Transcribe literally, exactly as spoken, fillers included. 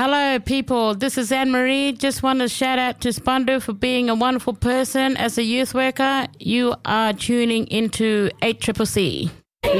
Hello, people. This is Anne-Marie. Just want to shout out to Spundu for being a wonderful person as a youth worker. You are tuning into eight C C C.